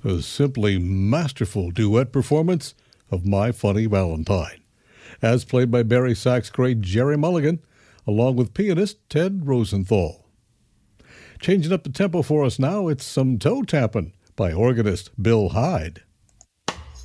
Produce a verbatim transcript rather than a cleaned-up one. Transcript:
A simply masterful duet performance of My Funny Valentine, as played by Barry sax great Gerry Mulligan, along with pianist Ted Rosenthal. Changing up the tempo for us now, it's some toe tapping by organist Bill Hyde.